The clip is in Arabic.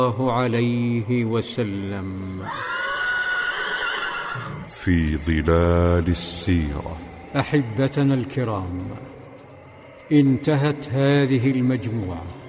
الله عليه وسلم. في ظلال السيرة. أحبتنا الكرام، انتهت هذه المجموعة